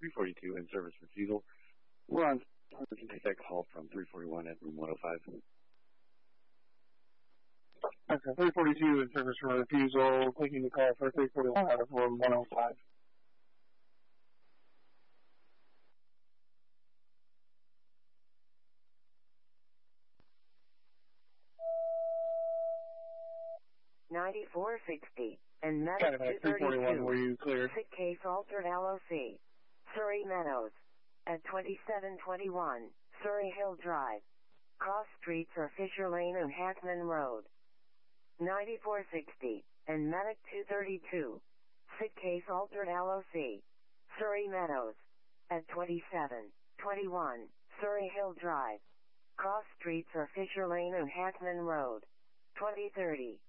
342 in service refusal. We're on. We can take that call from 341 at room 105. Okay, 342 in service for refusal, taking the call for 341 out of room 105. $94.60 and medic 341, were you clear? Sick case altered LOC. Surrey Meadows. At 2721 Surrey Hill Drive. Cross streets are Fisher Lane and Hackman Road. 9460 and medic 232. Sick case altered LOC. Surrey Meadows. At 2721 Surrey Hill Drive. Cross streets are Fisher Lane and Hackman Road. 2030.